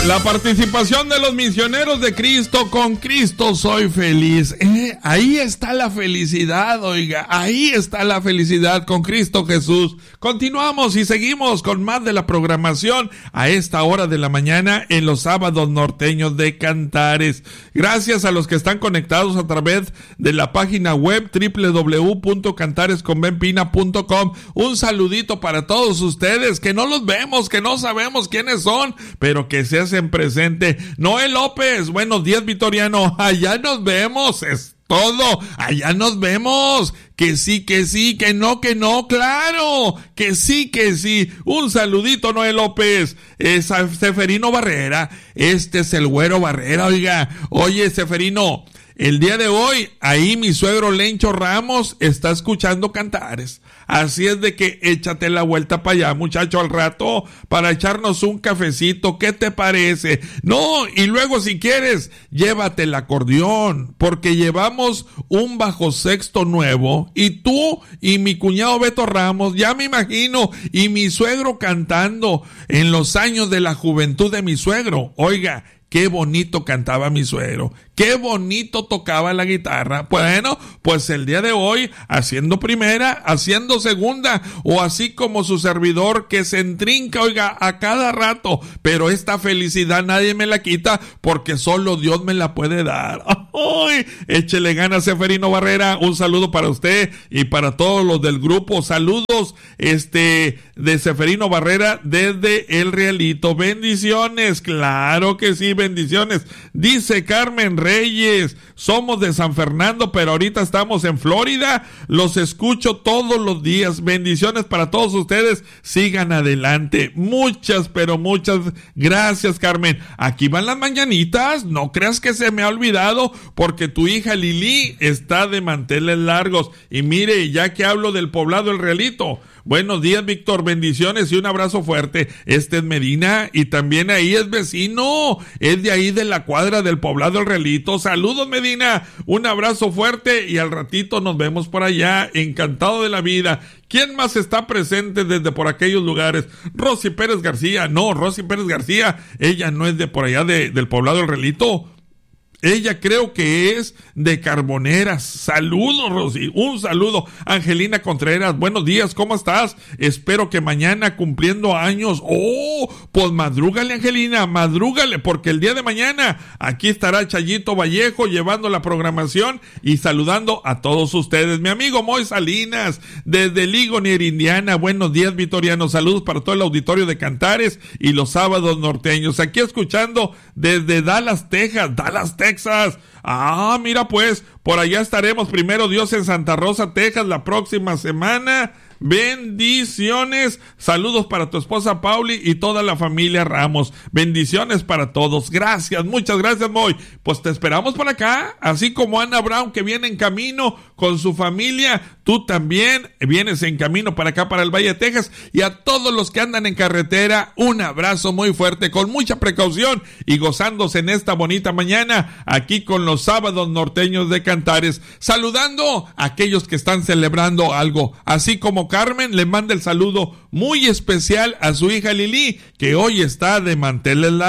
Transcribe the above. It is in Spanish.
La participación de los misioneros de Cristo, con Cristo soy feliz. Ahí está la felicidad, oiga, ahí está la felicidad con Cristo Jesús. Continuamos y seguimos con más de la programación a esta hora de la mañana en los sábados norteños de Cantares. Gracias a los que están conectados a través de la página web www.cantaresconbenpina.com. Un saludito para todos ustedes que no los vemos, que no sabemos quiénes son, pero que se hacen presente. Noel López, buenos días, Vitoriano. Allá nos vemos, es todo. Allá nos vemos. Que sí, que no, claro. Que sí. Un saludito, Noel López. Seferino Barrera. Este es el güero Barrera, oiga. Oye, Seferino, el día de hoy, ahí mi suegro Lencho Ramos está escuchando Cantares. Así es de que échate la vuelta para allá, muchacho, al rato, para echarnos un cafecito. ¿Qué te parece? No, y luego si quieres, llévate el acordeón, porque llevamos un bajo sexto nuevo, y tú y mi cuñado Beto Ramos, ya me imagino, y mi suegro cantando en los años de la juventud de mi suegro. Oiga, qué bonito cantaba mi suegro, qué bonito tocaba la guitarra. Bueno, pues el día de hoy, haciendo primera, haciendo segunda, o así como su servidor que se entrinca, oiga, a cada rato. Pero esta felicidad nadie me la quita, porque solo Dios me la puede dar. ¡Ay! Échele ganas, Seferino Barrera. Un saludo para usted y para todos los del grupo. Saludos, de Seferino Barrera desde El Realito. Bendiciones, claro que sí, bendiciones. Dice Carmen Reyes, somos de San Fernando, pero ahorita estamos en Florida. Los escucho todos los días. Bendiciones para todos ustedes. Sigan adelante. Muchas, pero muchas gracias, Carmen. Aquí van las mañanitas. No creas que se me ha olvidado, porque tu hija Lili está de manteles largos. Y mire, ya que hablo del poblado El Realito, buenos días, Víctor, bendiciones y un abrazo fuerte. Este es Medina y también ahí es vecino, es de ahí de la cuadra del poblado El Realito. Saludos, Medina, un abrazo fuerte y al ratito nos vemos por allá. Encantado de la vida. ¿Quién más está presente desde por aquellos lugares? Rosy Pérez García. No, Rosy Pérez García, ella no es de por allá del poblado El Realito. Ella creo que es de Carboneras. Saludos, Rosy. Un saludo. Angelina Contreras, buenos días, ¿cómo estás? Espero que mañana cumpliendo años. Oh, pues madrúgale, Angelina, madrúgale, porque el día de mañana aquí estará Chayito Vallejo llevando la programación y saludando a todos ustedes. Mi amigo Moy Salinas, desde Ligonier, Indiana. Buenos días, Vitoriano. Saludos para todo el auditorio de Cantares y los sábados norteños. Aquí escuchando desde Dallas, Texas. Ah, mira pues, por allá estaremos, primero Dios, en Santa Rosa, Texas, la próxima semana. Bendiciones, saludos para tu esposa Pauli y toda la familia Ramos. Bendiciones para todos. Gracias, muchas gracias, Moy. Pues te esperamos por acá, así como Ana Brown, que viene en camino con su familia. Tú también vienes en camino para acá, para el Valle de Texas. Y a todos los que andan en carretera, un abrazo muy fuerte, con mucha precaución y gozándose en esta bonita mañana aquí con los sábados norteños de Cantares. Saludando a aquellos que están celebrando algo, así como Carmen le manda el saludo muy especial a su hija Lili, que hoy está de manteles largos.